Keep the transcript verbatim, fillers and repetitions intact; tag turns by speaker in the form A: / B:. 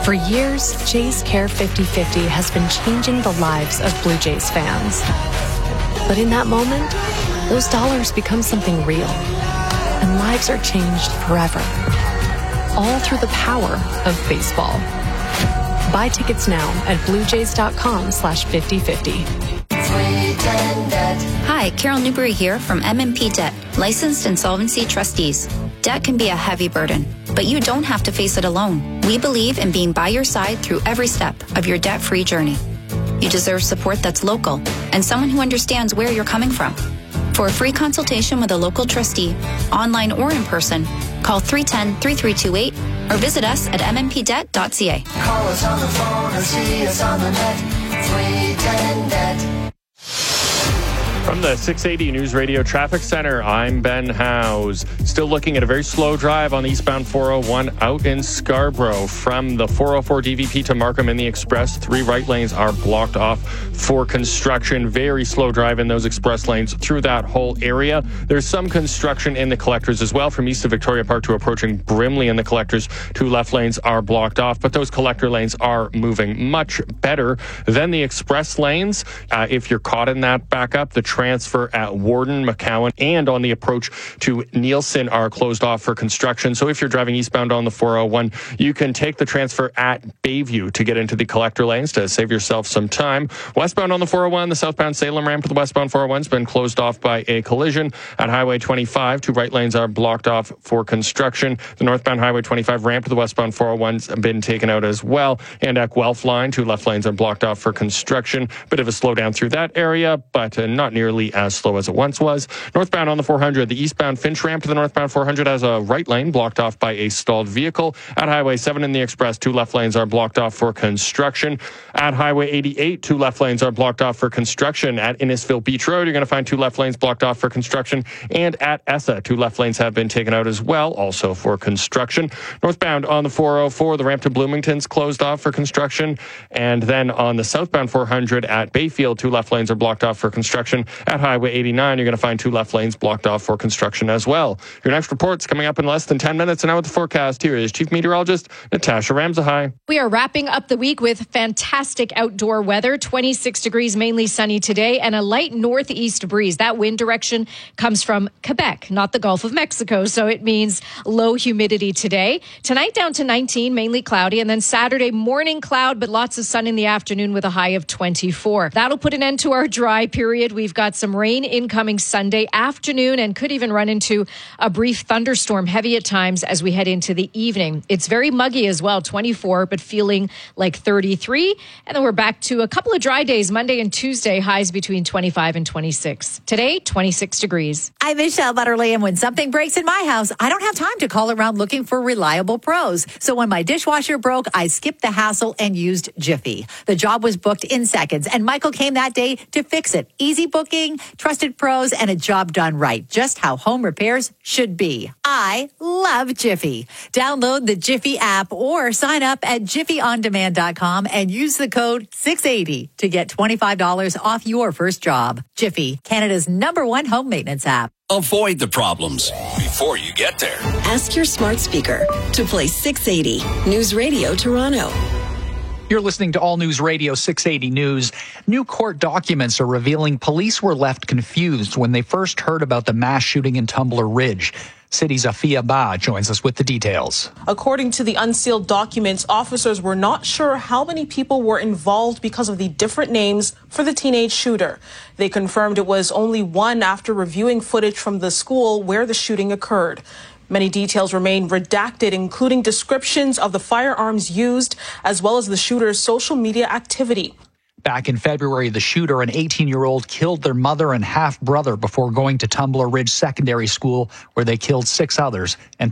A: For years, Jays Care fifty fifty has been changing the lives of Blue Jays fans. But in that moment, those dollars become something real, and lives are changed forever. All through the power of baseball. Buy tickets now at bluejays.com slash 5050.
B: Hi, Carol Newberry here from M and P Debt, licensed insolvency trustees. Debt can be a heavy burden, but you don't have to face it alone. We believe in being by your side through every step of your debt-free journey. You deserve support that's local and someone who understands where you're coming from. For a free consultation with a local trustee, online or in person, call three one zero, three three two eight or visit us at m m p debt dot c a.
C: Call us on the phone or see us on the net. three ten debt.
D: From the six eighty News Radio Traffic Center, I'm Ben Howes. Still looking at a very slow drive on eastbound four oh one out in Scarborough. From the four oh four D V P to Markham in the Express, three right lanes are blocked off for construction. Very slow drive in those express lanes through that whole area. There's some construction in the collectors as well. From east of Victoria Park to approaching Brimley in the collectors, two left lanes are blocked off, but those collector lanes are moving much better than the express lanes. Uh, if you're caught in that backup, the transfer at Warden, McCowan, and on the approach to Nielsen are closed off for construction. So if you're driving eastbound on the four oh one, you can take the transfer at Bayview to get into the collector lanes to save yourself some time. Westbound on the four oh one, the southbound Salem ramp to the westbound four oh one has been closed off by a collision. At Highway twenty-five, two right lanes are blocked off for construction. The northbound Highway twenty-five ramp to the westbound four oh one's been taken out as well. And at Guelph line, two left lanes are blocked off for construction. Bit of a slowdown through that area, but uh, not nearly as slow as it once was. Northbound on the four hundred, the eastbound Finch ramp to the northbound four hundred has a right lane blocked off by a stalled vehicle. At Highway seven in the Express, two left lanes are blocked off for construction. At Highway eighty-eight, two left lanes are blocked off for construction. At Innisfil Beach Road, you're going to find two left lanes blocked off for construction. And at Essa, two left lanes have been taken out as well, also for construction. Northbound on the four oh four, the ramp to Bloomington's closed off for construction. And then on the southbound four hundred at Bayfield, two left lanes are blocked off for construction. At Highway eighty-nine, you're going to find two left lanes blocked off for construction as well. Your next report's coming up in less than ten minutes. And now with the forecast, here is Chief Meteorologist Natasha Ramsahai.
E: We are wrapping up the week with fantastic outdoor weather. twenty-six degrees, mainly sunny today, and a light northeast breeze. That wind direction comes from Quebec, not the Gulf of Mexico, so it means low humidity today. Tonight down to nineteen, mainly cloudy, and then Saturday morning cloud, but lots of sun in the afternoon with a high of twenty-four. That'll put an end to our dry period. We've got some rain incoming Sunday afternoon and could even run into a brief thunderstorm, heavy at times as we head into the evening. It's very muggy as well, twenty-four, but feeling like thirty-three. And then we're back to a couple of dry days, Monday and Tuesday, highs between twenty-five and twenty-six. Today, twenty-six degrees.
F: I'm Michelle Butterly, and when something breaks in my house, I don't have time to call around looking for reliable pros. So when my dishwasher broke, I skipped the hassle and used Jiffy. The job was booked in seconds, and Michael came that day to fix it. Easy booking, trusted pros, and a job done right. Just how home repairs should be. I love Jiffy. Download the Jiffy app or sign up at jiffy on demand dot com and use the code six eighty to get twenty-five dollars off your first job. Jiffy, Canada's number one home maintenance app.
G: Avoid the problems before you get there.
H: Ask your smart speaker to play six eighty News Radio Toronto.
I: You're listening to All News Radio six eighty News. New court documents are revealing police were left confused when they first heard about the mass shooting in Tumbler Ridge. City's Afia Ba joins us with the details.
J: According to the unsealed documents, officers were not sure how many people were involved because of the different names for the teenage shooter. They confirmed it was only one after reviewing footage from the school where the shooting occurred. Many details remain redacted, including descriptions of the firearms used, as well as the shooter's social media activity.
I: Back in February, the shooter, an eighteen-year-old, killed their mother and half-brother before going to Tumbler Ridge Secondary School, where they killed six others and